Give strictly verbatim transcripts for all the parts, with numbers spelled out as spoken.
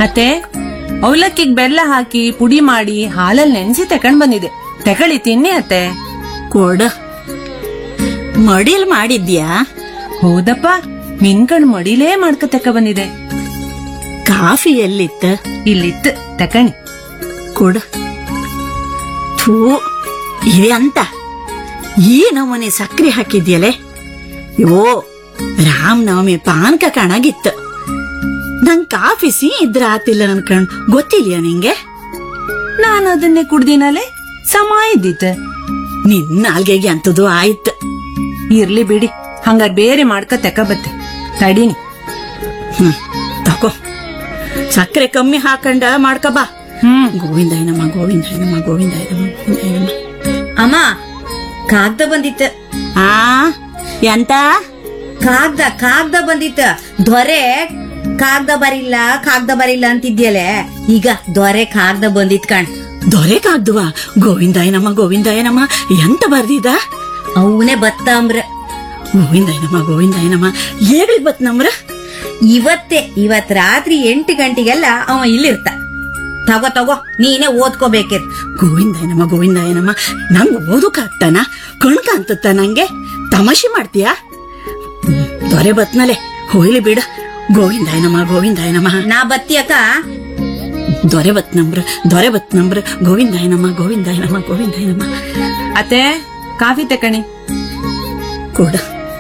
ಅತ್ತೆ, ಅವಲಕ್ಕಿಗ್ ಬೆಲ್ಲ ಹಾಕಿ ಪುಡಿ ಮಾಡಿ ಹಾಲಲ್ಲಿ ನೆನೆಸಿ ತಕೊಂಡ್ ಬಂದಿದೆ, ತಗೊಳ್ಳಿ ತಿನ್ನಿ ಅತ್ತೆ. ಕೊಡ. ಮಡಿಲ್ ಮಾಡಿದ್ಯಾ? ಹೌದಪ್ಪ, ಮಿನ್ಕಣ್ ಮಡಿಲೇ ಮಾಡ್ಕ ತಕ ಬಂದಿದೆ. ಕಾಫಿ ಎಲ್ಲಿತ್ತ? ಇಲ್ಲಿತ್ತು, ತಕಣಿ. ಕೊಡ. ಥೂ, ಇದೆ ಅಂತ ಈ ನಮೂನೆ ಸಕ್ರೆ ಹಾಕಿದ್ಯಲೆ. ಯೋ, ರಾಮನವಮಿ ಪಾನಕ ಕಾಣಾಗಿತ್ತು. ನಂಗ್ ಕಾಫಿ ಸಿ ಇದ್ರ ಆತಿಲ್ಲ ನನ್ ಕಣ್ ಗೊತ್ತಿಲ್ಯಾ ನಿಂಗೆ? ನಾನು ಅದನ್ನೇ ಕುಡ್ದಿನಲೆ, ಸಮ ಇದ್ದಿತ್ತು. ನಿನ್ನ ನಾಲ್ಗೆಗೆ ಅಂತದ್ದು ಆಯ್ತು. ಇರ್ಲಿ ಬಿಡಿ, ಹಂಗಾರ್ ಬೇರೆ ಮಾಡ್ಕ ತಕ ಬತ್ತೆ, ತಡೀನಿ. ಹ್ಮ್, ತಗೋ. ಸಕ್ಕರೆ ಕಮ್ಮಿ ಹಾಕಂಡ ಮಾಡ್ಕ ಬಾ. ಹ್ಮ್. ಗೋವಿಂದಾಯನಮ್ಮ, ಗೋವಿಂದಾಯನಮ್ಮ, ಗೋವಿಂದಾಯನಮ್ಮ, ಗೋವಿಂದಾಯನಮ್ಮ. ಅಮ್ಮ, ಕಾಗ್ದ ಬಂದಿತ್ತ. ಆ ಎಂತ? ಕಾಗ್ದ ಕಾಗ್ದ ಬಂದಿತ್ತ. ದೊರೆ ಕಾಗ್ದ ಬರಿಲ್ಲ ಕಾಗ್ದ ಬರಿಲ್ಲ ಅಂತಿದ್ಯಲೆ, ಈಗ ದೊರೆ ಕಾಗ್ದ ಬಂದಿತ್ ಕಣ್. ದೊರೆ ಕಾಗ್ದುವ? ಗೋವಿಂದಾಯನಮ್ಮ, ಗೋವಿಂದಾಯನಮ್ಮ ಎಂತ ಬರ್ದಿದ? ಅವನೇ ಬತ್ತ ಅಂಬ್ರ. ಗೋವಿಂದಾಯನಮ್ಮ, ಗೋವಿಂದಾಯನಮ್ಮ ಏಳಿಗ್ ಬತ್ ನಮ್ರ? ಇವತ್ತೇ, ಇವತ್ ರಾತ್ರಿ ಎಂಟು ಗಂಟೆಗೆಲ್ಲ ಅವ ಇಲ್ಲಿರ್ತ. ತಗೋ ತಗೋ, ನೀನೇ ಓದ್ಕೋಬೇಕಿರ್. ಗೋವಿಂದಾಯನಮ್ಮ, ಗೋವಿಂದಾಯನಮ್ಮ ನಂಗ್ ಓದಕ್ಕಾಗ್ತಾನ? ಕಣ್ಕ ಅಂತತ್ತ ನಂಗೆ? ತಮಾಷೆ ಮಾಡ್ತೀಯಾ? ದೊರೆ ಬತ್ನಲೆ, ಹೋಯ್ಲಿ ಬಿಡ. ಗೋವಿಂದಾಯನಮ್ಮ, ಗೋವಿಂದಾಯನಮ್ಮ. ನಾ ಬತ್ತಿಯಕ್ಕ. ದೊರೆ ಬತ್ ನಂಬ್ರ, ದೊರೆ ಬತ್ ನಂಬ್ರ. ಗೋವಿಂದಾಯನಮ್ಮ, ಗೋವಿಂದಾಯನಮ್ಮ, ಗೋವಿಂದಾಯನಮ್ಮ. ಅತ್ತೆ, ಕಾಫಿ ತಕಣಿ. ಕೊಡ.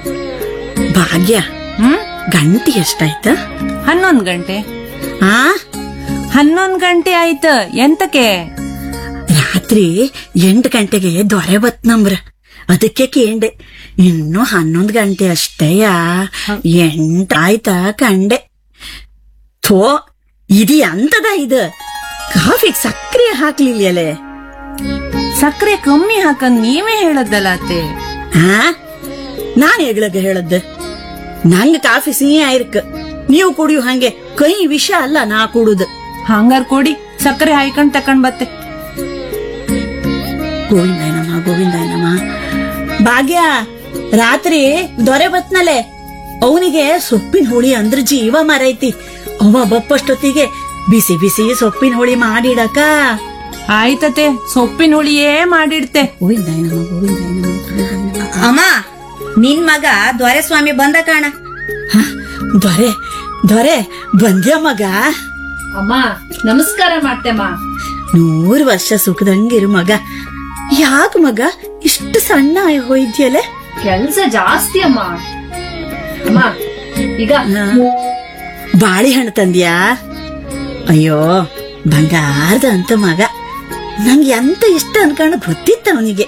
ಭಾಗ್ಯ, ಹ್ಮ್. ಗಂಟೆ ಎಷ್ಟಾಯ್ತ? ಹನ್ನೊಂದ್ ಗಂಟೆ. ಆ ಹನ್ನೊಂದ್ ಗಂಟೆ ಆಯ್ತು. ಎಂತಕ್ಕೆ? ರಾತ್ರಿ ಎಂಟು ಗಂಟೆಗೆ ದೊರೆ ಬತ್ ನಂಬ್ರ, ಅದಕ್ಕೆ ಕೇಂಡೆ. ಇನ್ನು ಹನ್ನೊಂದ್ ಗಂಟೆ ಅಷ್ಟೇಯ, ಎಂಟಾಯ್ತಾ ಕಂಡೆ. ಥೋ, ಇದಿ ಅಂತದ ಇದು? ಕಾಫಿಗ್ ಸಕ್ರೆ ಹಾಕ್ಲಿಲ್ಲಲೆ. ಸಕ್ಕರೆ ಕಮ್ಮಿ ಹಾಕಂದ್ ನೀವೇ ಹೇಳದ್ದಲ್ಲ ಅತ್ತೆ. ಹಾ, ನಾನ್ ಹೆಗ್ಳಗ ಹೇಳದ್ದ. ನಂಗ ಕಾಫಿ ಸಿಹಿ ಆಯ್ರಕ್, ನೀವು ಕುಡಿಯು ಹಂಗೆ. ಕೈ ವಿಷ ಅಲ್ಲ ನಾ ಕುಡುದು. ಹಂಗಾರ್ ಕೊಡಿ, ಸಕ್ಕರೆ ಹಾಯ್ಕೊಂಡ್ ತಕೊಂಡ್ ಬತ್ತೆ. ಗೋವಿಂದಾಯನಮ್ಮ, ಗೋವಿಂದಾಯನಮ್ಮ. ಭಾಗ್ಯ, ರಾತ್ರಿ ದೊರೆ ಬತ್ನಲೆ, ಅವನಿಗೆ ಸೊಪ್ಪಿನ ಹುಳಿ ಅಂದ್ರ ಜೀವ ಮರೈತಿ. ಅವ ಬಪ್ಪಷ್ಟೊತ್ತಿಗೆ ಬಿಸಿ ಬಿಸಿ ಸೊಪ್ಪಿನ ಹುಳಿ ಮಾಡಿಡಕ. ಆಯ್ತತೆ, ಸೊಪ್ಪಿನ ಹುಳಿಯೇ ಮಾಡಿಡ್ತೆ. ಗೋವಿಂದಾಯನಮ್ಮ, ಗೋವಿಂದಾಯನಮ್ಮ. ಅಮ್ಮ, ನಿನ್ ಮಗ ದೊರೆ ಸ್ವಾಮಿ ಬಂದ ಕಾಣ. ಹ, ದೊರೆ ದೊರೆ ಬಂದ್ಯ ಮಗ? ಅಮ್ಮ ನಮಸ್ಕಾರ ಮಾಡ್ತೆಮ್ಮ. ನೂರು ವರ್ಷ ಸುಖದಂಗಿರು ಮಗ. ಯಾಕ ಮಗ ಇಷ್ಟು ಸಣ್ಣ ಆಗಿ ಹೋಯ್ದ್ಯಲೆ? ಕೆಲ್ಸ ಜಾಸ್ತಿ ಅಮ್ಮ. ಅಮ್ಮ ಈಗ ಬಾಳೆಹಣ್ಣು ತಂದ್ಯಾ? ಅಯ್ಯೋ, ಬಂಗಾರದ ಅಂತ ಮಗ. ನಂಗೆ ಎಂತ ಇಷ್ಟ ಅನ್ಕೊಂಡು ಗೊತ್ತಿತ್ತ ಅವನಿಗೆ.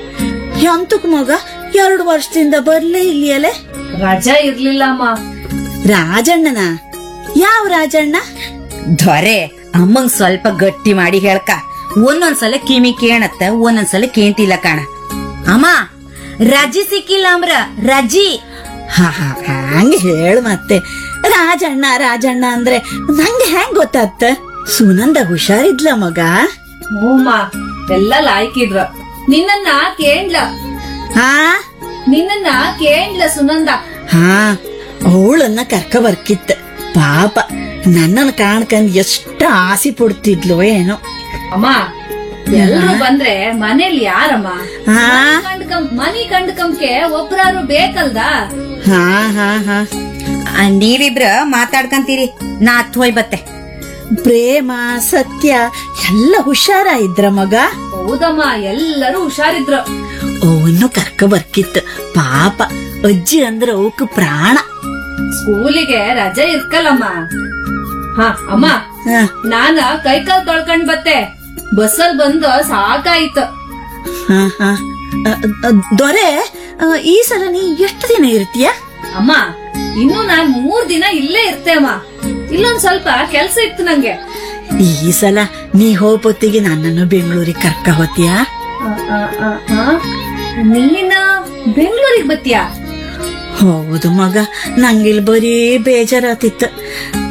ಎಂತಕ್ ಮಗ ಎರಡು ವರ್ಷದಿಂದ ಬರ್ಲೇ ಇಲ್ಲಿಯಲೆ? ರಜಾ ಇರ್ಲಿಲ್ಲ ಅಮ್ಮ. ರಾಜಣ್ಣನ? ಯಾವ ರಾಜಣ್ಣ? ದೊರೆ ಅಮ್ಮಂಗ್ ಸ್ವಲ್ಪ ಗಟ್ಟಿ ಮಾಡಿ ಹೇಳ್ಕ. ಒಂದೊಂದ್ಸಲ ಕಿಮಿ ಕೇಣತ್ತ, ಒಂದೊಂದ್ಸಲ ಕೇಂತಿಲ್ಲ ಕಾಣ. ಅಮ್ಮ, ರಜಿ ಸಿಕ್ಕಿಲ್ಲ ಅಂಬ್ರ, ರಜಿ. ಹಾ ಹಾ ಹಂಗ ಹೇಳ ಮತ್ತೆ. ರಾಜಣ್ಣ ರಾಜಣ್ಣ ಅಂದ್ರೆ ನಂಗೆ ಹೆಂಗ್ ಗೊತ್ತಾಗ್ತ? ಸುನಂದ ಹುಷಾರಿದ್ಲ ಮಗ? ಹ್ಞೂಮ್ಮ, ಎಲ್ಲ ಲಾಯ್ಕಿದ್ರ. ನಿನ್ನನ್ನ ಕೇಂಡ್ಲ ಹಾ ನಿನ್ನನ್ನ ಕೇಂಡ್ಲ ಸುನಂದ. ಹಾ, ಅವಳನ್ನ ಕರ್ಕ ಬರ್ಕಿತ್ತ. ಪಾಪ ನನ್ನನ್ನ ಕಾಣ್ಕಂದ್ ಎಷ್ಟ ಆಸೆ ಪಡ್ತಿದ್ಲು ಏನೋ. ಅಮ್ಮ, ಎಲ್ರು ಬಂದ್ರೆ ಮನೇಲಿ ಯಾರಮ್ಮ? ಹಾ ಕಂಡ್ಕಂ ಮನಿ ಕಂಡ್ಕಂಕೆ ಒಬ್ರಾರು ಬೇಕಲ್ದ? ಹಾ ಹಾ ಹಾ ಆ, ನೀವಿಬ್ರ ಮಾತಾಡ್ಕಂತೀರಿ, ನಾ ಹತ್ ಹೋಯ್ ಬತ್ತೆ. ಪ್ರೇಮ ಸತ್ಯ ಎಲ್ಲ ಹುಷಾರ ಇದ್ರ ಮಗ? ಹೌದಮ್ಮ, ಎಲ್ಲರೂ ಹುಷಾರಿದ್ರು. ಅವನು ಕರ್ಕ ಬರ್ಕಿತ್ತು. ಪಾಪ ಅಜ್ಜಿ ಅಂದ್ರ ಅವಕ್ ಪ್ರಾಣ. ಸ್ಕೂಲಿಗೆ ರಜೆ ಇರ್ಕಲ್ಲಮ್ಮ. ಹಾ ಅಮ್ಮ, ಹ, ನಾನ ಕೈಕಾಲ್ ತೊಳ್ಕೊಂಡ್ ಬತ್ತೆ. ಬಸ್ಸಲ್ ಬಂದು ಸಾಕಾಯ್ತು. ಹ, ಹ. ಅ, ಅ, ದೊರೆ, ಅ, ಈ ಸಲ ನೀ ಎಷ್ಟು ದಿನ ಇರ್ತೀಯ? ಅಮ್ಮ, ಇನ್ನು ನಾನ್ ಮೂರ್ ದಿನ ಇಲ್ಲೇ ಇರ್ತೆ ಅಮ್ಮ. ಇಲ್ಲೊಂದ್ ಸ್ವಲ್ಪ ಕೆಲ್ಸ ಇತ್ತು ನಂಗೆ. ಈ ಸಲ ನೀ ಹೋಗ್ಬೊತ್ತಿಗೆ ನನ್ನನ್ನು ಬೆಂಗಳೂರಿಗೆ ಕರ್ಕ ಹೋತೀಯಾ? ನೀನ ಬೆಂಗಳೂರಿಗೆ ಬತ್ತೀಯಾ? ಹೌದು ಮಗ, ನಂಗಿಲ್ ಬರೀ ಬೇಜಾರಾತಿತ್ತು.